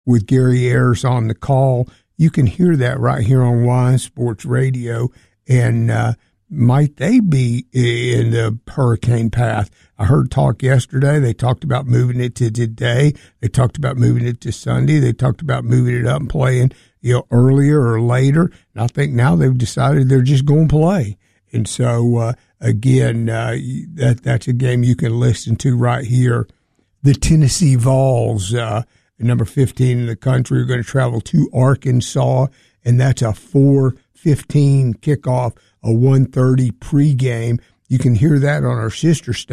with Gary Ayers on the call. You can hear that right here on Wine Sports Radio. And might they be in the hurricane path? I heard talk yesterday. They talked about moving it to today. They talked about moving it to Sunday. They talked about moving it up and playing, earlier or later. And I think now they've decided they're just going to play. And so, again, that's a game you can listen to right here. The Tennessee Vols, number 15 in the country, are going to travel to Arkansas, and that's a 4:15 kickoff, a 1:30 pregame. You can hear that on our sister station.